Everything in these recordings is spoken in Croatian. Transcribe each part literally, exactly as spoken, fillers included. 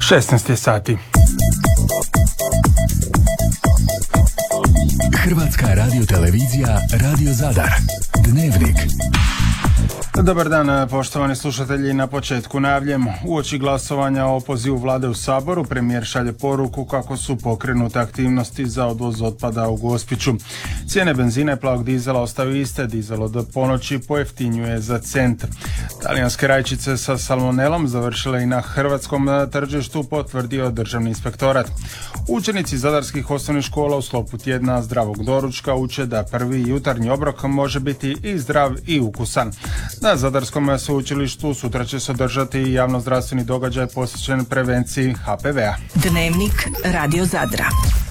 šesnaest sati. Hrvatska radiotelevizija Radio Zadar. Dnevnik. Dobar dan, poštovani slušatelji. Na početku najavljujemo. Uoči glasovanja o opozivu vlade u Saboru, premijer šalje poruku kako su pokrenute aktivnosti za odvoz otpada u Gospiću. Cijene benzina i plavog dizela ostaju iste, dizel od ponoći pojeftinjuje za cent. Talijanske rajčice sa salmonelom završile i na hrvatskom tržištu, potvrdio Državni inspektorat. Učenici zadarskih osnovnih škola u sklopu tjedna zdravog doručka uče da prvi jutarnji obrok može biti i zdrav i ukusan. Na Zadarskom sveučilištu sutra će se održati javnozdravstveni događaj posvećen prevenciji ha pe ve a. Dnevnik Radio Zadra.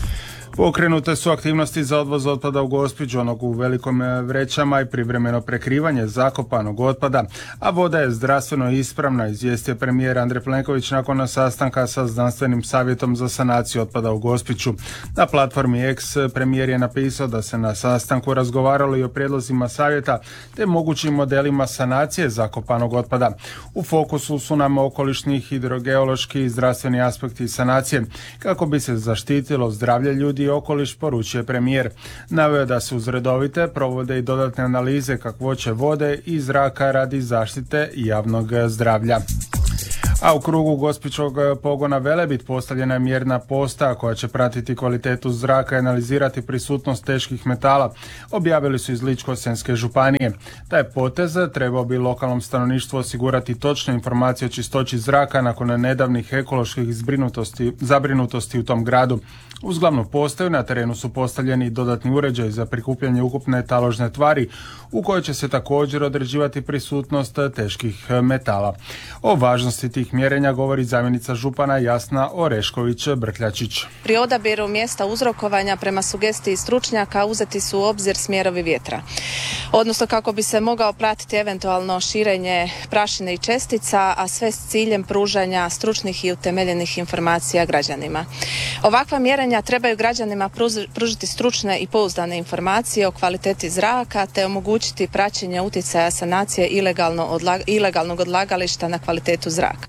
Pokrenute su aktivnosti za odvoz otpada u Gospiću, onog u velikom vrećama i privremeno prekrivanje zakopanog otpada, a voda je zdravstveno ispravna, izvijestio premijer Andrej Plenković nakon sastanka sa znanstvenim savjetom za sanaciju otpada u Gospiću. Na platformi X premijer je napisao da se na sastanku razgovaralo i o prijedlozima savjeta te mogućim modelima sanacije zakopanog otpada. U fokusu su nam okolišni, hidrogeološki i zdravstveni aspekti sanacije kako bi se zaštitilo zdravlje ljudi i okoliš, poručuje premijer. Naveo da se uz redovite provode i dodatne analize kakvoće vode i zraka radi zaštite javnog zdravlja. A u krugu gospićkog pogona Velebit postavljena je mjerna postaja koja će pratiti kvalitetu zraka i analizirati prisutnost teških metala, objavili su iz Ličko-senjske županije. Taj potez trebao bi lokalnom stanovništvu osigurati točne informacije o čistoći zraka nakon nedavnih ekoloških zabrinutosti u tom gradu. Uz glavnu postaju na terenu su postavljeni dodatni uređaj za prikupljanje ukupne taložne tvari u kojoj će se također određivati prisutnost teških metala. O važnosti tih mjerenja govori zamjenica župana Jasna Orešković-Brkljačić. Pri odabiru mjesta uzrokovanja prema sugestiji stručnjaka uzeti su u obzir smjerovi vjetra, odnosno kako bi se mogao pratiti eventualno širenje prašine i čestica, a sve s ciljem pružanja stručnih i utemeljenih informacija građanima. Ovakva mjerenja trebaju građanima pružiti stručne i pouzdane informacije o kvaliteti zraka te omogućiti praćenje utjecaja sanacije ilegalno odlag- ilegalnog odlagališta na kvalitetu zraka.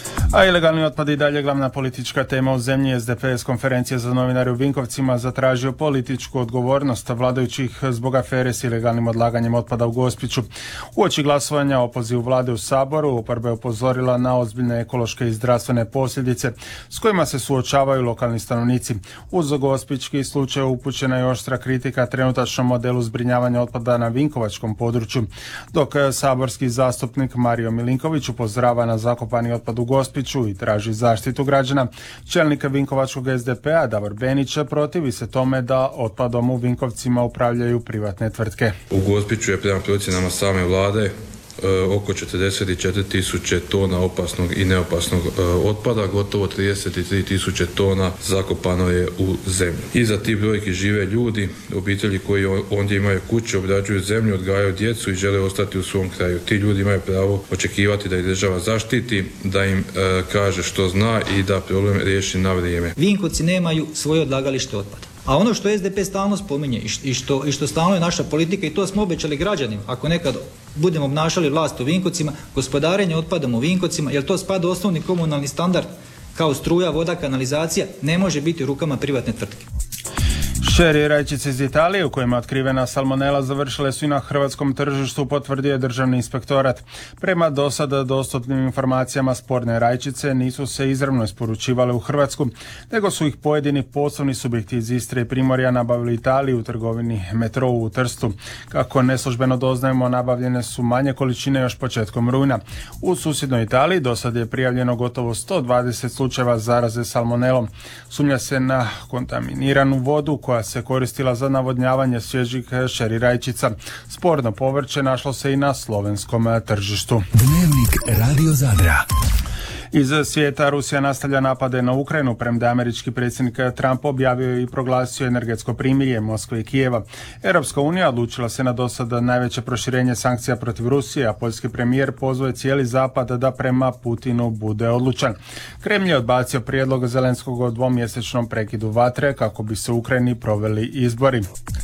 A ilegalni otpad i dalje glavna politička tema u zemlji. es de pe s konferencije za novinare u Vinkovcima zatražio političku odgovornost vladajućih zbog afere s ilegalnim odlaganjem otpada u Gospiću. Uoči glasovanja o opozivu vlade u Saboru, oporba je upozorila na ozbiljne ekološke i zdravstvene posljedice s kojima se suočavaju lokalni stanovnici. Uz gospićki slučaj upućena je oštra kritika trenutačnom modelu zbrinjavanja otpada na vinkovačkom području, dok saborski zastupnik Mario Milinković upozorava na zakopani otpad u Gospiću i traži zaštitu građana. Čelnik vinkovačkog es de pe a Davor Benić protivi se tome da otpadom u Vinkovcima upravljaju privatne tvrtke. U Gospiću je prema procjenama same vlade oko četrdeset četiri tisuće tona opasnog i neopasnog otpada, gotovo trideset tri tisuće tona zakopano je u zemlju. Iza tih brojki žive ljudi, obitelji koji ondje imaju kuće, obrađuju zemlju, odgajaju djecu i žele ostati u svom kraju. Ti ljudi imaju pravo očekivati da ih država zaštiti, da im e, kaže što zna i da problem riješi na vrijeme. Vinkovci nemaju svoje odlagalište otpada. A ono što es de pe stalno spominje i što, i što stalno je naša politika, i to smo obećali građanima, ako nekad budemo obnašali vlast u Vinkovcima, gospodarenje otpadom u Vinkovcima, jer to spada u osnovni komunalni standard kao struja, voda, kanalizacija, ne može biti u rukama privatne tvrtke. Šeri rajčice iz Italije u kojima je otkrivena salmonela završile su i na hrvatskom tržištu, potvrdio je Državni inspektorat. Prema do sada dostupnim informacijama sporne rajčice nisu se izravno isporučivale u Hrvatsku, nego su ih pojedini poslovni subjekti iz Istre i Primorja nabavili Italiji u trgovini Metro u Trstu. Kako neslužbeno doznajemo, nabavljene su manje količine još početkom rujna. U susjednoj Italiji do sada je prijavljeno gotovo sto dvadeset slučajeva zaraze salmonelom. Sumnja se na kontaminiranu vodu koja se koristila za navodnjavanje svježih šeri rajčica. Sporno povrće našlo se i na slovenskom tržištu. Dnevnik Radio Zadra. Iz svijeta Rusija nastavlja napade na Ukrajinu, premda američki predsjednik Trump objavio i proglasio energetsko primirje Moskve i Kijeva. Europska unija odlučila se na dosad najveće proširenje sankcija protiv Rusije, a poljski premijer pozvao cijeli zapad da prema Putinu bude odlučan. Kremlj je odbacio prijedlog Zelenskog o dvomjesečnom prekidu vatre kako bi se u Ukrajini proveli izbori.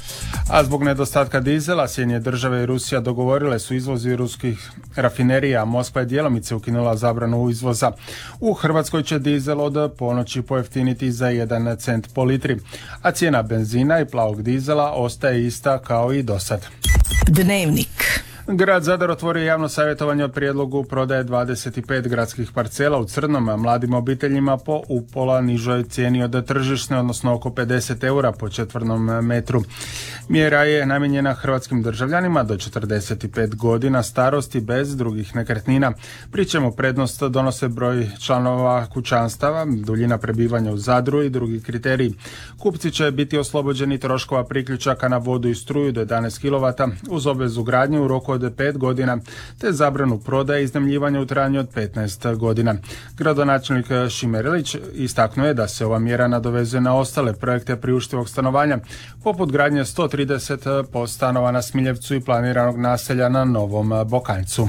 A zbog nedostatka dizela, Sjedinjene države i Rusija dogovorile su izvozi ruskih rafinerija, a Moskva je djelomice ukinula zabranu izvoza. U Hrvatskoj će dizel od ponoći pojeftiniti za jedan cent po litri, a cijena benzina i plavog dizela ostaje ista kao i dosad. Dnevnik. Grad Zadar otvorio javno savjetovanje o prijedlogu prodaje dvadeset pet gradskih parcela u Crnom, a mladim obiteljima po upola nižoj cijeni od tržišne, odnosno oko pedeset eura po četvrnom metru. Mjera je namijenjena hrvatskim državljanima do četrdeset pet godina starosti bez drugih nekretnina, pri čemu prednost donose broj članova kućanstava, duljina prebivanja u Zadru i drugi kriteriji. Kupci će biti oslobođeni troškova priključaka na vodu i struju do jedanaest kilovata uz obvezu gradnje u roku od pet godina, te zabranu prodaje i iznajmljivanja u trajanju od petnaest godina. Gradonačelnik Šimerilić istaknuo je da se ova mjera nadovezuje na ostale projekte priuštivog stanovanja, poput gradnje sto trideset stanova na Smiljevcu i planiranog naselja na Novom Bokanjcu.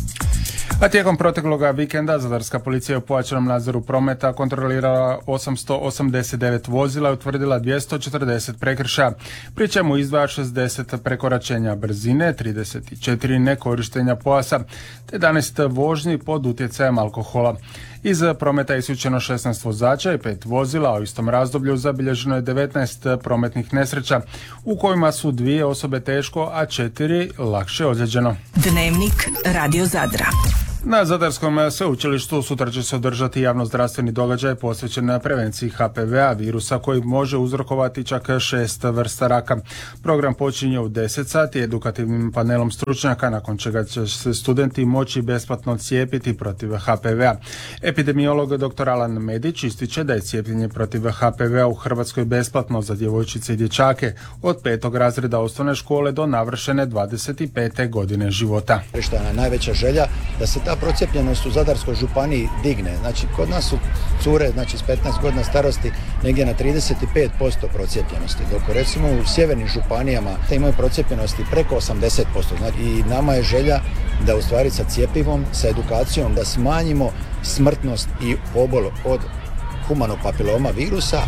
A tijekom protekloga vikenda zadarska policija je u pojačanom nadzoru prometa kontrolirala osamsto osamdeset devet vozila i utvrdila dvjesto četrdeset prekršaja, pri čemu izdvaja šezdeset prekoračenja brzine, trideset četiri nekorištenja pojasa, te jedanaest vožnji pod utjecajem alkohola. Iz prometa je isključeno šesnaest vozača i pet vozila, a u istom razdoblju zabilježeno je devetnaest prometnih nesreća, u kojima su dvije osobe teško, a četiri lakše ozlijeđeno. Dnevnik Radio Zadra. Na Zadarskom sveučilištu sutra će se održati javnozdravstveni događaj posvećen prevenciji H P V a, virusa koji može uzrokovati čak šest vrsta raka. Program počinje u deset sati edukativnim panelom stručnjaka, nakon čega će se studenti moći besplatno cijepiti protiv H P V a. Epidemiolog dr. Alan Medić ističe da je cijepljenje protiv H P V a u Hrvatskoj besplatno za djevojčice i dječake od petog razreda osnovne škole do navršene dvadeset pete godine života. Što je najveća želja da se ta procijepljenost u Zadarskoj županiji digne. Znači, kod nas su cure, znači s petnaest godina starosti negdje na trideset pet posto procijepljenosti, dok recimo u sjevernim županijama te imaju procijepljenosti preko osamdeset posto. Znači, i nama je želja da u stvari sa cjepivom, sa edukacijom, da smanjimo smrtnost i pobol od humanog papiloma virusa.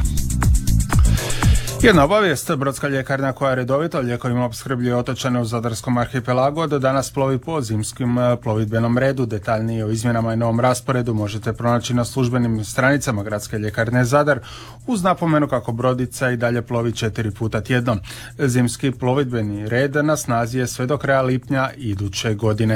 Jedna obavijest, brodska ljekarna koja redovito lijekovima opskrbljuje otočane u Zadarskom arhipelagu od danas plovi po zimskim plovidbenom redu. Detaljnije o izmjenama i novom rasporedu možete pronaći na službenim stranicama Gradske ljekarne Zadar, uz napomenu kako brodica i dalje plovi četiri puta tjedno. Zimski plovidbeni red na snazi je sve do kraja lipnja iduće godine.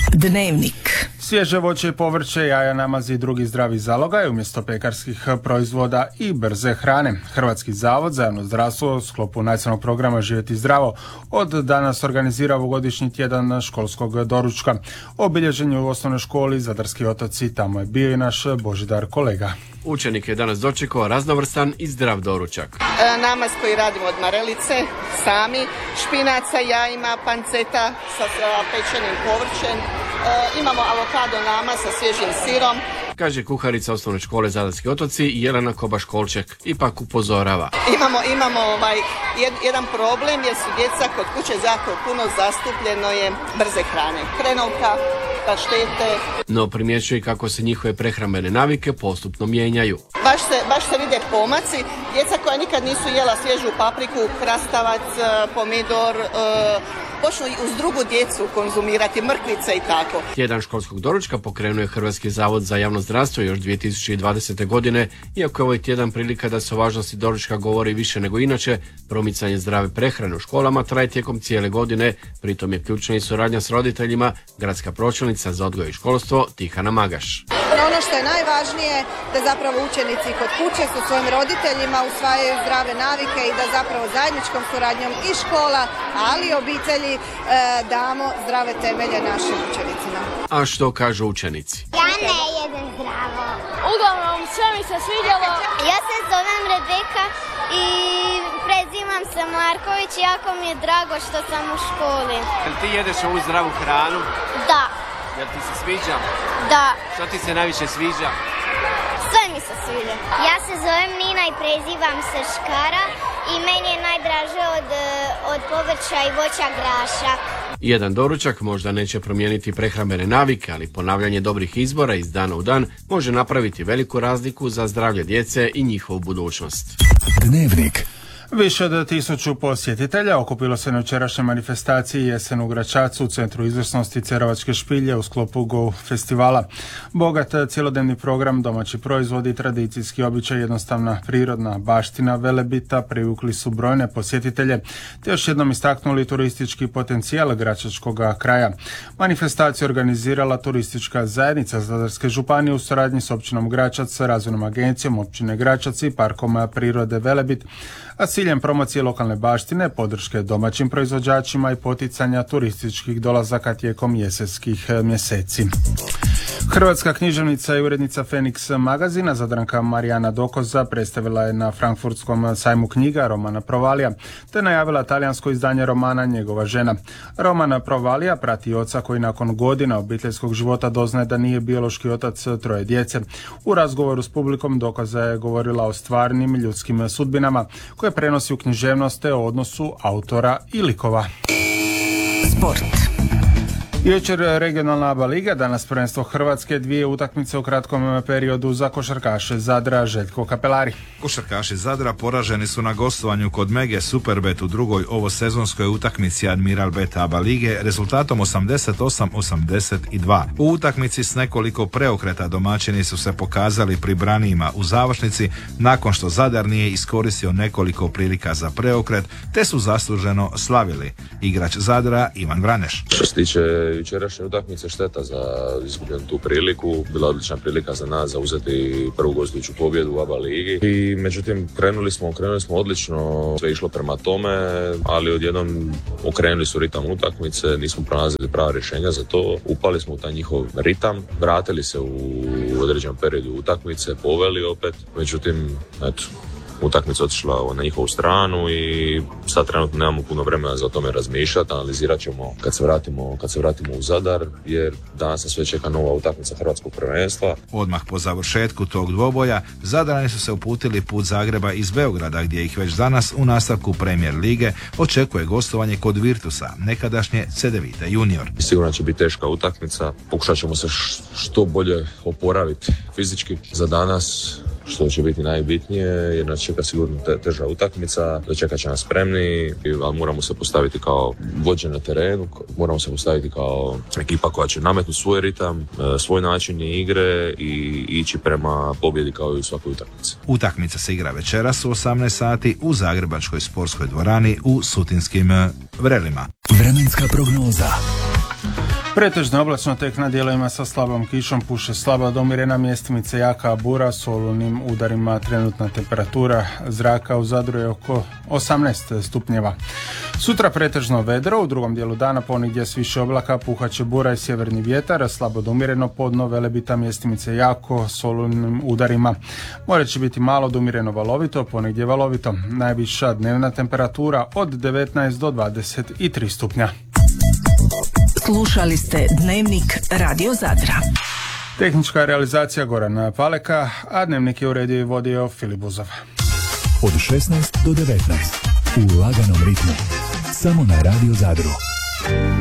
Dnevnik. Svježe voće i povrće, jaja, namazi i drugi zdravi zalogaj umjesto pekarskih proizvoda i brze hrane. Hrvatski zavod za javno zdravstvo u sklopu nacionalnog programa Živjeti zdravo od danas organizira ovogodišnji tjedan školskog doručka. Obilježen je u osnovnoj školi Zadarski otoci, tamo je bio i naš Božidar kolega. Učenik je danas dočekao raznovrstan i zdrav doručak. E, namaz koji radimo od marelice, sami, špinaca, jajima, panceta sa, sa pečenim povrćem, e, imamo avokado namaz sa svježim sirom. Kaže kuharica osnovne škole Zadarski otoci Jelena Kobaš-Kolček. Ipak upozorava. Imamo, imamo ovaj, jed, jedan problem jer su djeca kod kuće jako puno zastupljeno je brze hrane. Hrenovka, paštete. No primjećuje kako se njihove prehrambene navike postupno mijenjaju. Baš se, baš se vide pomaci. Djeca koja nikad nisu jela svježu papriku, krastavac, pomidor, e, počnu i uz drugu djecu konzumirati mrkvice i tako. Tjedan školskog doručka pokrenuo je Hrvatski zavod za javno zdravstvo još dvije tisuće dvadesete. godine, iako je ovaj tjedan prilika da se o važnosti doručka govori više nego inače. Promicanje zdrave prehrane u školama traje tijekom cijele godine, pritom je ključna i suradnja s roditeljima, gradska pročelnica za odgoj i školstvo Tihana Magaš. Ono što je najvažnije da zapravo učenici kod kuće sa svojim roditeljima usvajaju zdrave navike i da zapravo zajedničkom suradnjom i škola, ali i obitelji e, damo zdrave temelje našim učenicima. A što kažu učenici? Ja ne jedem zdravo. Uglavnom sve mi se svidjelo. Ja se zovem Rebeka i prezivam se Marković, jako mi je drago što sam u školi. Jel ti jedeš ovu zdravu hranu? Da. Jel ti se sviđa? Da. Što ti se najviše sviđa? Sve mi se sviđa. Ja se zovem Nina i prezivam se Škara i meni je najdraže od, od povrća i voća graša. Jedan doručak možda neće promijeniti prehrambene navike, ali ponavljanje dobrih izbora iz dana u dan može napraviti veliku razliku za zdravlje djece i njihovu budućnost. Dnevnik. Više od tisuću posjetitelja okupilo se na jučerašnjoj manifestaciji Jesen u Gračacu u Centru izvrsnosti Cerovačke špilje u sklopu Go festivala. Bogat cjelodnevni program, domaći proizvodi, tradicijski običaj, jednostavna prirodna baština Velebita privukli su brojne posjetitelje te još jednom istaknuli turistički potencijal gračačkog kraja. Manifestaciju organizirala turistička zajednica Zadarske županije u suradnji s općinom Gračac, razvojnom agencijom općine Gračac i parkom prirode Velebit, a s ciljem promocije lokalne baštine, podrške domaćim proizvođačima i poticanja turističkih dolazaka tijekom jesenskih mjeseci. Hrvatska književnica i urednica Feniks magazina Zadranka Marijana Dokoza predstavila je na Frankfurtskom sajmu knjiga romana Provalija, te najavila talijansko izdanje romana Njegova žena. Roman Provalija prati oca koji nakon godina obiteljskog života doznaje da nije biološki otac troje djece. U razgovoru s publikom Dokoza je govorila o stvarnim ljudskim sudbinama koje prenosi u književnost te o odnosu autora i likova. Sport. Jučer regionalna A B A liga, danas prvenstvo Hrvatske, dvije utakmice u kratkom periodu za košarkaše Zadra. Željko Kapelari. Košarkaši Zadra poraženi su na gostovanju kod Mege Superbet u drugoj ovosezonskoj utakmici Admiral Bet A B A lige rezultatom osamdeset osam osamdeset dva. U utakmici s nekoliko preokreta domaćini su se pokazali pribranijima u završnici nakon što Zadar nije iskoristio nekoliko prilika za preokret te su zasluženo slavili. Igrač Zadra Ivan Vraneš. Što se tiče jučerašnje utakmice, šteta za izgubljenu tu priliku, bila odlična prilika za nas za uzeti prvu gostujuću pobjedu u A B A ligi i međutim krenuli smo, krenuli smo odlično, sve išlo prema tome, ali odjednom okrenuli su ritam utakmice, nismo pronalazili prava rješenja za to, upali smo u taj njihov ritam, vratili se u određenom periodu utakmice, poveli opet, međutim, eto, utakmica otišla na njihovu stranu i sad trenutno nemamo puno vremena za o tome razmišljati, analizirat ćemo kad se vratimo, kad se vratimo u Zadar, jer danas nas sve čeka nova utakmica hrvatskog prvenstva. Odmah po završetku tog dvoboja Zadrani su se uputili put Zagreba iz Beograda, gdje ih već danas u nastavku Premier lige očekuje gostovanje kod Virtusa, nekadašnje Cedevite junior. Sigurno će biti teška utakmica, pokušat ćemo se što bolje oporaviti fizički za danas, što će biti najbitnije, jer nas čeka sigurno te, teža utakmica, dočekat će nas spremni, ali moramo se postaviti kao vođe na terenu, moramo se postaviti kao ekipa koja će nametnuti svoj ritam, svoj način igre i ići prema pobjedi kao i u svakoj utakmici. Utakmica se igra večeras u osamnaest sati u Zagrebačkoj sportskoj dvorani u Sutinskim Vrelima. Vremenska prognoza. Pretežno oblačno, tek na dijelovima sa slabom kišom, puše slaba do umjerena, mjestimice jaka bura s olujnim udarima. Trenutna temperatura zraka u Zadru je oko osamnaest stupnjeva. Sutra pretežno vedro, u drugom dijelu dana ponegdje s više oblaka, puhaće bura i sjeverni vjetar, slabo do umjereno, podno Velebita, mjestimice jako s olujnim udarima. More će biti malo do umjereno valovito, ponegdje valovito. Najviša dnevna temperatura od devetnaest do dvadeset tri stupnja. Slušali ste Dnevnik Radio Zadra. Tehnička realizacija Goran Paleka, a Dnevnik je uredio i vodio Filip Buzov. Od šesnaest do devetnaest u laganom ritmu. Samo na Radio Zadru.